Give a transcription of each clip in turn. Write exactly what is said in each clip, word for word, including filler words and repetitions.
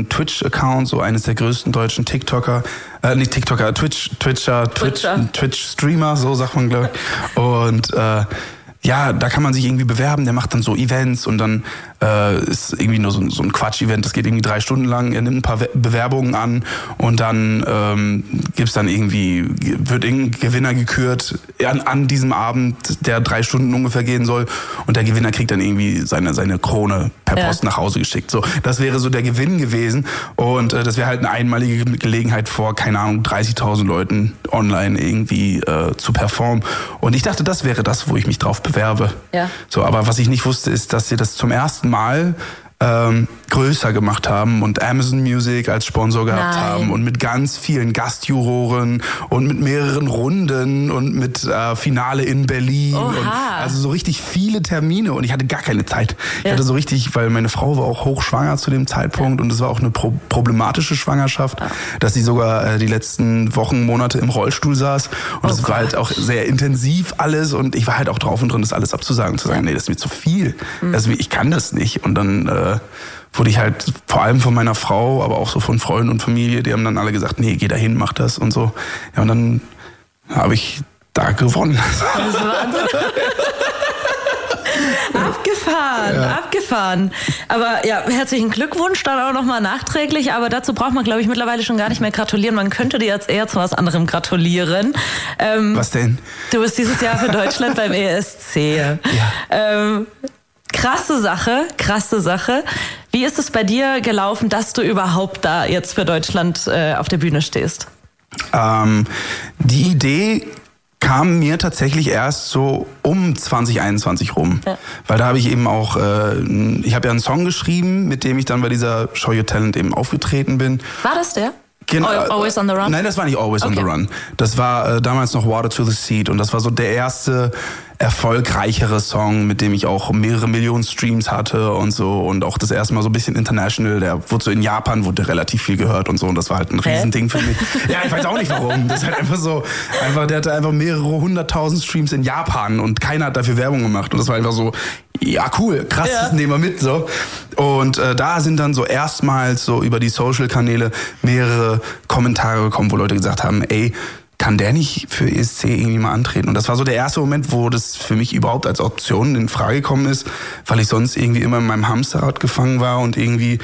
einen Twitch-Account, so eines der größten deutschen TikToker, äh, nicht TikToker, Twitch, Twitcher, Twitch, Twitch-Streamer, so sagt man, glaube ich. Und äh, ja, da kann man sich irgendwie bewerben, der macht dann so Events und dann äh, ist irgendwie nur so, so ein Quatsch-Event, das geht irgendwie drei Stunden lang, er nimmt ein paar Bewerbungen an und dann ähm, gibt's dann irgendwie, wird irgendein Gewinner gekürt an, an diesem Abend, der drei Stunden ungefähr gehen soll und der Gewinner kriegt dann irgendwie seine, seine Krone per Post ja. nach Hause geschickt. So, das wäre so der Gewinn gewesen und äh, das wäre halt eine einmalige Gelegenheit vor, keine Ahnung, dreißigtausend Leuten online irgendwie äh, zu performen und ich dachte, das wäre das, wo ich mich drauf bewerbe. Ja. So, aber was ich nicht wusste, ist, dass sie das zum ersten Mal ähm, größer gemacht haben und Amazon Music als Sponsor gehabt Nein. haben und mit ganz vielen Gastjuroren und mit mehreren Runden und mit äh, Finale in Berlin. Und also so richtig viele Termine und ich hatte gar keine Zeit. Ja. Ich hatte so richtig, weil meine Frau war auch hochschwanger zu dem Zeitpunkt ja. und es war auch eine pro- problematische Schwangerschaft, ja. dass sie sogar äh, die letzten Wochen, Monate im Rollstuhl saß und es oh war halt auch sehr intensiv alles und ich war halt auch drauf und drin, das alles abzusagen, zu sagen, ja. nee, das ist mir zu viel, mhm. das ist mir, ich kann das nicht und dann äh, wurde ich halt vor allem von meiner Frau, aber auch so von Freunden und Familie, die haben dann alle gesagt, nee, geh dahin, mach das und so. Ja, und dann habe ich da gewonnen. Das ist Wahnsinn. Abgefahren, ja. abgefahren. Aber ja, herzlichen Glückwunsch dann auch nochmal nachträglich. Aber dazu braucht man, glaube ich, mittlerweile schon gar nicht mehr gratulieren. Man könnte dir jetzt eher zu was anderem gratulieren. Ähm, was denn? Du bist dieses Jahr für Deutschland beim E S C. Ja. Ähm, Krasse Sache, krasse Sache. Wie ist es bei dir gelaufen, dass du überhaupt da jetzt für Deutschland äh, auf der Bühne stehst? Ähm, die Idee kam mir tatsächlich erst so um zwanzig einundzwanzig rum. Ja. Weil da habe ich eben auch, äh, ich habe ja einen Song geschrieben, mit dem ich dann bei dieser Show Your Talent eben aufgetreten bin. War das der? Genau. Always on the Run? Nein, das war nicht Always okay. on the Run. Das war äh, damals noch Water to the Seed und das war so der erste erfolgreichere Song, mit dem ich auch mehrere Millionen Streams hatte und so und auch das erste Mal so ein bisschen international. Der wurde so in Japan, wurde relativ viel gehört und so und das war halt ein Riesending für mich. Ja, ich weiß auch nicht warum. Das ist halt einfach so, einfach, der hatte einfach mehrere hunderttausend Streams in Japan und keiner hat dafür Werbung gemacht und das war einfach so, ja cool, krass, ja. das nehmen wir mit so. Und äh, da sind dann so erstmals so über die Social-Kanäle mehrere Kommentare gekommen, wo Leute gesagt haben, ey, kann der nicht für E S C irgendwie mal antreten? Und das war so der erste Moment, wo das für mich überhaupt als Option in Frage gekommen ist, weil ich sonst irgendwie immer in meinem Hamsterrad gefangen war und irgendwie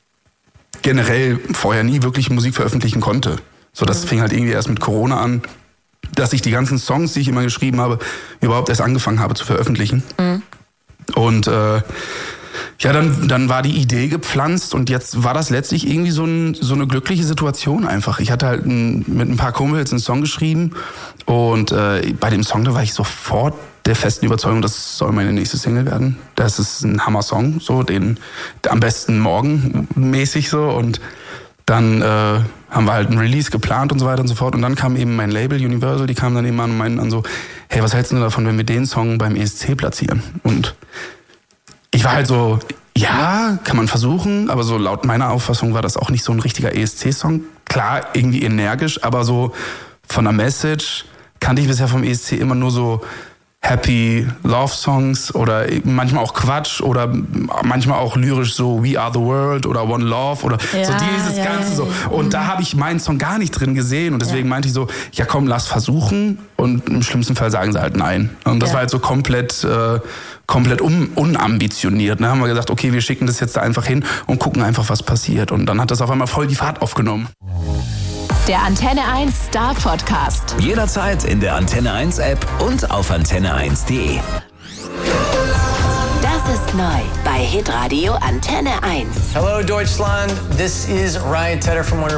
generell vorher nie wirklich Musik veröffentlichen konnte. So, das mhm. fing halt irgendwie erst mit Corona an, dass ich die ganzen Songs, die ich immer geschrieben habe, überhaupt erst angefangen habe zu veröffentlichen. Mhm. Und äh, ja, dann, dann war die Idee gepflanzt und jetzt war das letztlich irgendwie so, ein, so eine glückliche Situation einfach. Ich hatte halt ein, mit ein paar Kumpels einen Song geschrieben und äh, bei dem Song, da war ich sofort der festen Überzeugung, das soll meine nächste Single werden. Das ist ein Hammer-Song, so den am besten morgen mäßig so und dann äh, haben wir halt ein Release geplant und so weiter und so fort und dann kam eben mein Label Universal, die kamen dann eben an und meinten dann so, hey, was hältst du davon, wenn wir den Song beim E S C platzieren? Und ich war halt so, ja, kann man versuchen, aber so laut meiner Auffassung war das auch nicht so ein richtiger E S C-Song. Klar, irgendwie energisch, aber so von der Message kannte ich bisher vom E S C immer nur so Happy Love Songs oder manchmal auch Quatsch oder manchmal auch lyrisch so We Are the World oder One Love oder ja, so dieses ja, Ganze so. Und mhm. da habe ich meinen Song gar nicht drin gesehen und deswegen ja. meinte ich so, ja komm, lass versuchen und im schlimmsten Fall sagen sie halt nein. Und das ja. war halt so komplett äh, komplett un- unambitioniert. Ne? Haben wir gesagt, okay, wir schicken das jetzt da einfach hin und gucken einfach, was passiert. Und dann hat das auf einmal voll die Fahrt aufgenommen. Der Antenne eins Star Podcast. Jederzeit in der Antenne eins App und auf antenne eins punkt de. Das ist neu bei Hitradio Antenne eins. Hello Deutschland, this is Ryan Tedder from Wonder